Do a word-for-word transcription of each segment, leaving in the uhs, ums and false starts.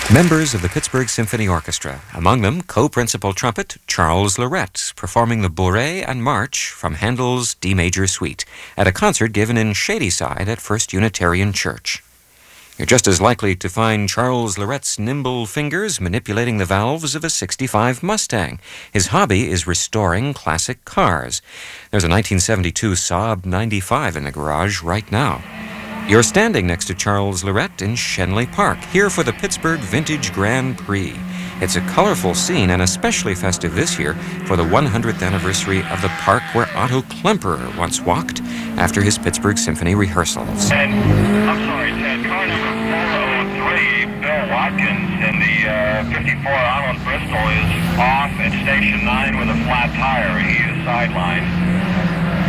Members of the Pittsburgh Symphony Orchestra, among them co-principal trumpet Charles Lorette, performing the Bourrée and March from Handel's D Major Suite at a concert given in Shadyside at First Unitarian Church. You're just as likely to find Charles Lorette's nimble fingers manipulating the valves of a sixty-five Mustang. His hobby is restoring classic cars. There's a nineteen seventy-two Saab ninety-five in the garage right now. You're standing next to Charles Lorette in Schenley Park, here for the Pittsburgh Vintage Grand Prix. It's a colorful scene and especially festive this year for the one hundredth anniversary of the park where Otto Klemperer once walked after his Pittsburgh Symphony rehearsals. And, I'm sorry, Ted, car number four oh three, Bill Watkins in the uh, fifty-four Arnold Bristol is off at Station nine with a flat tire. He is sidelined.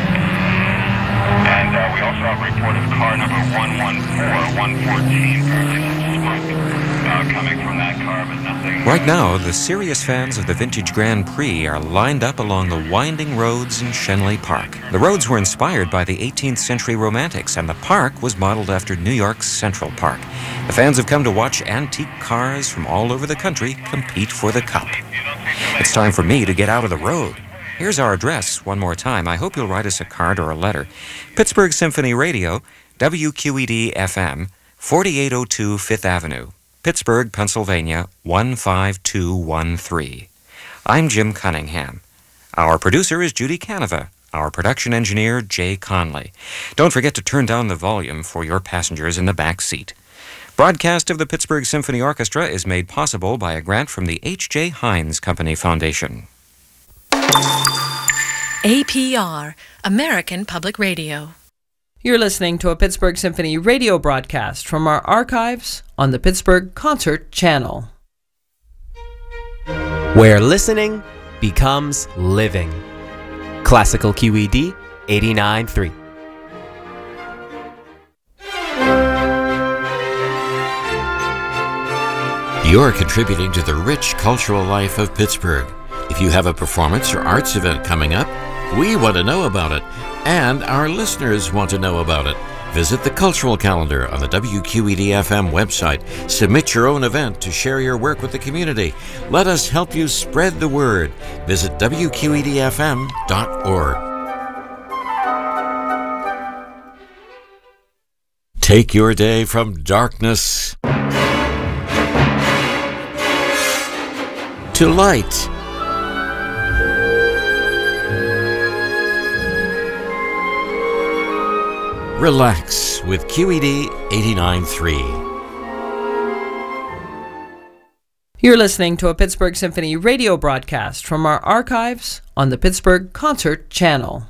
And uh, we also have a report of car number one one four, one fourteen, smoke uh, coming from that car, but nothing. Right now, the serious fans of the Vintage Grand Prix are lined up along the winding roads in Schenley Park. The roads were inspired by the eighteenth century romantics, and the park was modeled after New York's Central Park. The fans have come to watch antique cars from all over the country compete for the cup. It's time for me to get out of the road. Here's our address one more time. I hope you'll write us a card or a letter. Pittsburgh Symphony Radio, W Q E D F M, forty-eight oh two Fifth Avenue, Pittsburgh, Pennsylvania, one five two one three. I'm Jim Cunningham. Our producer is Judy Canova. Our production engineer, Jay Conley. Don't forget to turn down the volume for your passengers in the back seat. Broadcast of the Pittsburgh Symphony Orchestra is made possible by a grant from the H J Heinz Company Foundation. A P R, American Public Radio. You're listening to a Pittsburgh Symphony radio broadcast from our archives on the Pittsburgh Concert Channel. Where listening becomes living. Classical Q E D eighty-nine point three. You're contributing to the rich cultural life of Pittsburgh. If you have a performance or arts event coming up, we want to know about it, and our listeners want to know about it. Visit the cultural calendar on the W Q E D F M website. Submit your own event to share your work with the community. Let us help you spread the word. Visit W Q E D F M dot org. Take your day from darkness to light. Relax with Q E D eighty-nine point three. You're listening to a Pittsburgh Symphony radio broadcast from our archives on the Pittsburgh Concert Channel.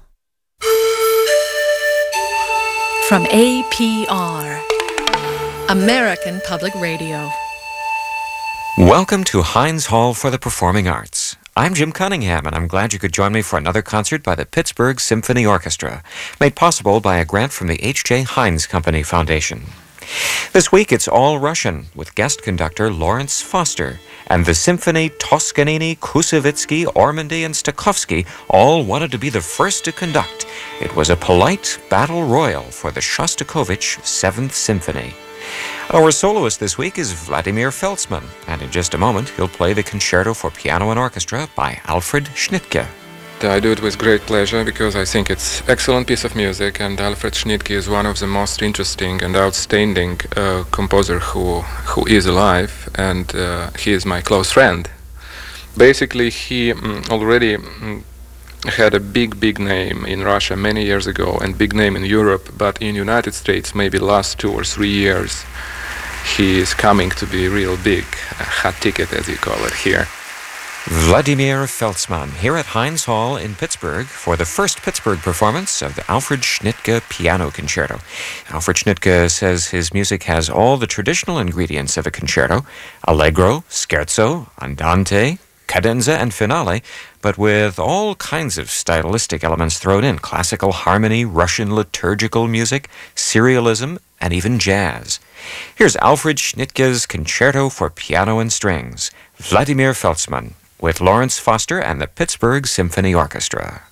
From A P R, American Public Radio. Welcome to Heinz Hall for the Performing Arts. I'm Jim Cunningham, and I'm glad you could join me for another concert by the Pittsburgh Symphony Orchestra, made possible by a grant from the H J Heinz Company Foundation. This week it's all Russian, with guest conductor Lawrence Foster, and the symphony Toscanini, Kusevitsky, Ormandy, and Stokowski all wanted to be the first to conduct. It was a polite battle royal for the Shostakovich Seventh Symphony. Our soloist this week is Vladimir Feltzman, and in just a moment he'll play the Concerto for Piano and Orchestra by Alfred Schnittke. I do it with great pleasure because I think it's an excellent piece of music, and Alfred Schnittke is one of the most interesting and outstanding uh, composer who who is alive, and uh, he is my close friend. Basically, he um, already um, had a big, big name in Russia many years ago, and big name in Europe, but in United States, maybe last two or three years, he is coming to be real big, a hot ticket as you call it here. Vladimir Feltzman, here at Heinz Hall in Pittsburgh for the first Pittsburgh performance of the Alfred Schnittke Piano Concerto. Alfred Schnittke says his music has all the traditional ingredients of a concerto: allegro, scherzo, andante, cadenza, and finale, but with all kinds of stylistic elements thrown in: classical harmony, Russian liturgical music, serialism, and even jazz. Here's Alfred Schnittke's Concerto for Piano and Strings, Vladimir Feltzman, with Lawrence Foster and the Pittsburgh Symphony Orchestra.